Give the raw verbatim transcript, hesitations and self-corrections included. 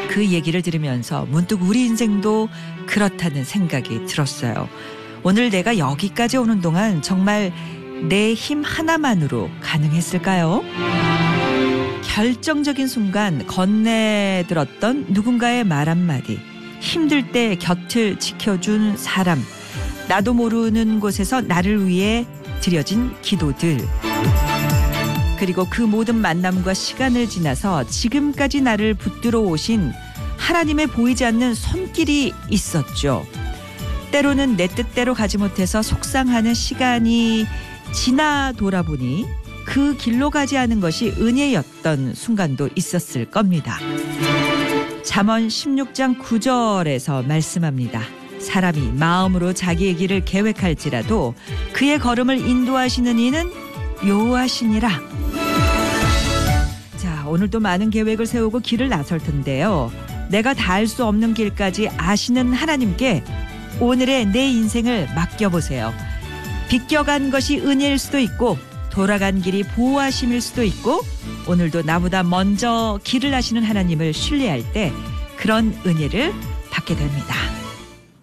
그 얘기를 들으면서 문득 우리 인생도 그렇다는 생각이 들었어요. 오늘 내가 여기까지 오는 동안 정말 내 힘 하나만으로 가능했을까요? 결정적인 순간 건네들었던 누군가의 말 한마디, 힘들 때 곁을 지켜준 사람, 나도 모르는 곳에서 나를 위해 드려진 기도들, 그리고 그 모든 만남과 시간을 지나서 지금까지 나를 붙들어 오신 하나님의 보이지 않는 손길이 있었죠. 때로는 내 뜻대로 가지 못해서 속상하는 시간이 지나 돌아보니 그 길로 가지 않은 것이 은혜였던 순간도 있었을 겁니다. 잠언 십육 장 구 절에서 말씀합니다. 사람이 마음으로 자기의 길을 계획할지라도 그의 걸음을 인도하시는 이는 여호와시니라. 자, 오늘도 많은 계획을 세우고 길을 나설 텐데요. 내가 닿을 수 없는 길까지 아시는 하나님께 오늘의 내 인생을 맡겨보세요. 비껴간 것이 은혜일 수도 있고 돌아간 길이 보호하심일 수도 있고 오늘도 나보다 먼저 길을 아시는 하나님을 신뢰할 때 그런 은혜를 받게 됩니다.